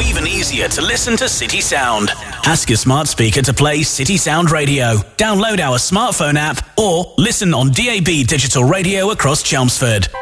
or even easier to listen to City Sound. Ask your smart speaker to play City Sound Radio. Download our smartphone app or listen on DAB digital radio across Chelmsford.